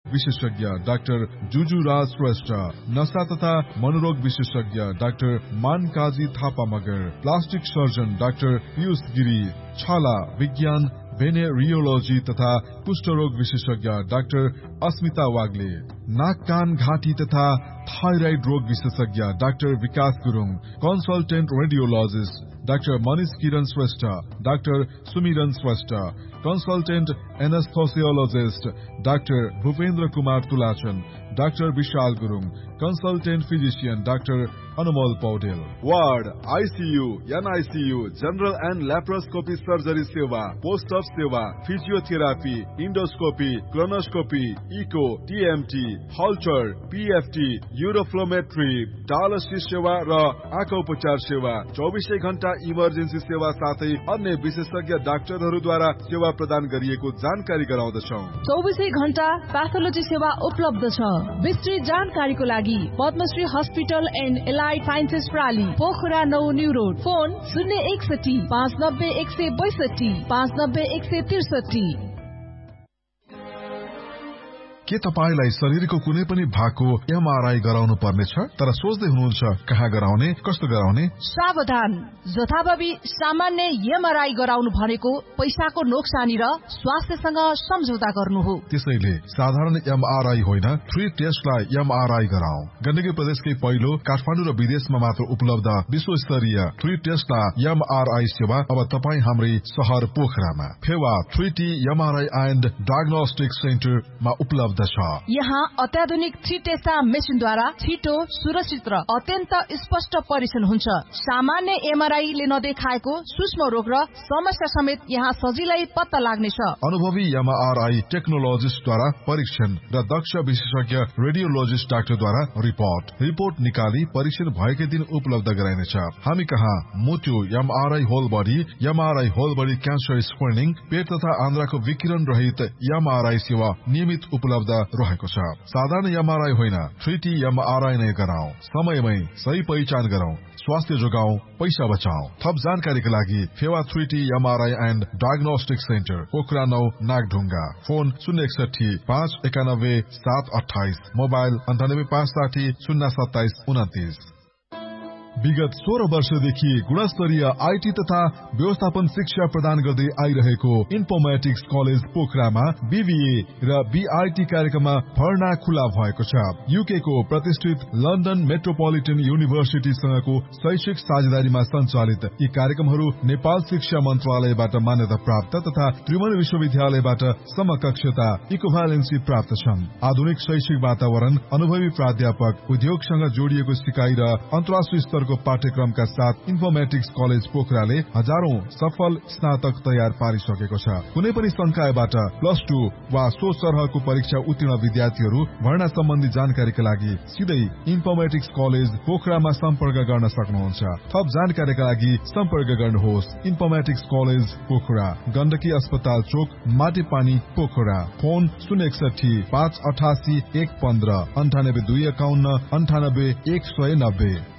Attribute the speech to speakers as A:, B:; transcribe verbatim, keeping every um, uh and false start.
A: विशेषज्ञ डाक्टर जुजुराज श्रेष्ठ, नशा तथा मनोरोग विशेषज्ञ doctor मानकाजी Thapa Magar, plastic surgeon doctor Piyush Giri, छाला विज्ञान भेनेरियोलोजी तथा कुष्ठरोग विशेषज्ञ डाक्टर अस्मिता वाग्ले, नाक कान घाँटी तथा थाइराइड रोग विशेषज्ञ डाक्टर विकास Gurung, consultant radiologist doctor Manish किरण श्रेष्ठ, डाक्टर सुमिरन Shrestha, consultant एनेस्थोसियोलोजिस्ट doctor Bhupendra Kumar तुलाचन, doctor Vishal Gurung, consultant physician doctor Anumol Paudel. Ward, ICU, NICU, general and laparoscopy surgery सेवा, पोस्ट अप सेवा, physiotherapy, endoscopy, colonoscopy, eco, TMT, हल्चर, PFT, uroflowmetry, dialysis सेवा र आँखा उपचार सेवा, चौबिसै घण्टा इमर्जेन्सी सेवा साथै अन्य विशेषज्ञ डाक्टरहरूद्वारा सेवा प्रदान गरिएको जानकारी गराउँदछौ।
B: चौबिसै घण्टा प्याथोलोजी सेवा उपलब्ध छ। विस्तृत जानकारीको लागि Padmashri hospital and allied sciences प्राली, Pokhara नौ न्यू रोड, फोन शून्य एकसठी पाँच नब्बे एक सय बैसठी पाँच नब्बे एक सय त्रिसठी।
A: के तपाईलाई शरीरको कुनै पनि भागको एमआरआई गराउनु पर्नेछ तर सोच्दै हुनुहुन्छ कहाँ गराउने, कस्तो गराउने?
B: सावधान, जथाभावी सामान्य एमआरआई गराउनु भनेको पैसाको नोक्सानी र स्वास्थ्यसँग सम्झौता गर्नु हो।
A: त्यसैले साधारण एमआरआई होइन, थ्री टेस्टलाई एमआरआई गराऊ। गण्डकी प्रदेशकै पहिलो काठमाडौँ र विदेशमा मात्र उपलब्ध विश्वस्तरीय थ्री टेस्टलाई एमआरआई सेवा अब तपाईँ हाम्रै शहर पोखरामा Phewa three T MRI and diagnostic सेन्टरमा उपलब्ध छ।
B: यहाँ अत्याधुनिक थ्री टेस्टा मेसिनद्वारा छिटो, सुरक्षित र अत्यन्त स्पष्ट परीक्षण हुन्छ। सामान्य एमआरआईले नदेखाएको सूक्ष्म रोग र समस्या समेत यहाँ सजिलै पत्ता लाग्नेछ।
A: अनुभवी एमआरआई टेक्नोलोजिस्टद्वारा परीक्षण र दक्ष विशेषज्ञ रेडियोलोजिस्ट डाक्टरद्वारा रिपोर्ट रिपोर्ट निकाली परीक्षण भएकै दिन उपलब्ध गराइनेछ। हामी कहाँ मोटो MRI whole body, MRI whole body cancer screening, पेट तथा आन्द्राको विकिरण रहित एमआरआई सेवा नियमित उपलब्ध रहेको छ। साधारण एमआरआई होइन, थ्री टी एमआरआई नै गराऊ। समयमै सही पहिचान गरौं, स्वास्थ्य जोगाऊ, पैसा बचाऊ। थप जानकारीका लागि Phewa three T MRI and diagnostic centre, Pokhara नौ, नागढुङ्गा, फोन शून्य एकसठी पाँच एकानब्बे सात अठाइस, मोबाइल अन्ठानब्बे पाँच साठी शून्य सत्ताइस उन्तिस। विगत सोह्र वर्षदेखि गुणस्तरीय आईटी तथा व्यवस्थापन शिक्षा प्रदान गर्दै आइरहेको इन्फोर्मेटिक्स कलेज पोखरामा बीबीए र बीआईटी कार्यक्रममा भर्ना खुला भएको छ। यूके को प्रतिष्ठित लन्डन मेट्रोपोलिटन युनिभर्सिटीसँगको शैक्षिक साझेदारीमा सञ्चालित यी कार्यक्रमहरू नेपाल शिक्षा मन्त्रालयबाट मान्यता प्राप्त तथा त्रिभुवन विश्वविद्यालयबाट समकक्षता इक्विभ्यालेन्सी प्राप्त छन्। आधुनिक शैक्षिक वातावरण, अनुभवी प्राध्यापक, उद्योगसँग जोडिएको सिकाइ र अन्तर्राष्ट्रिय स्तर पाठ्यक्रमका साथ इन्फोर्मेटिक्स कलेज पोखराले हजारौं सफल स्नातक तयार पारिसकेको छ। कुनै पनि संकायबाट प्लस टू वा सो सरहको परीक्षा उत्तीर्ण विद्यार्थीहरू भर्ना सम्बन्धी जानकारीका लागि सिधै इन्फोर्मेटिक्स कलेज पोखरामा सम्पर्क गर्न सक्नुहुन्छ। थप जानकारीका लागि सम्पर्क गर्नुहोस् इन्फोर्मेटिक्स कलेज पोखरा, गण्डकी अस्पताल चोक, माटेपानी पोखरा। फोन शून्य एकसठी पाँच अठासी एक पन्ध्र अन्ठानब्बे दुई एकाउन्न अन्ठानब्बे एक सय नब्बे।